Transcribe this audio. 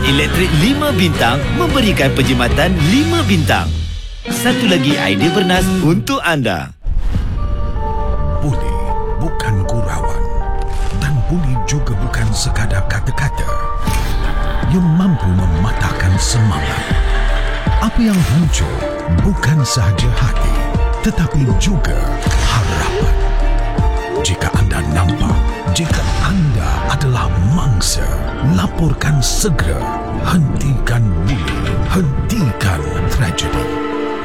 elektrik 5 bintang memberikan perkhidmatan 5 bintang. Satu lagi idea bernas untuk anda. Buli bukan gurauan dan buli juga bukan sekadar kata-kata. Ia mampu mematahkan semangat. Apa yang hancur bukan sahaja hati, tetapi juga harapan. Jika anda nampak, jika anda adalah mangsa, laporkan segera. Hentikan buli, hentikan tragedi.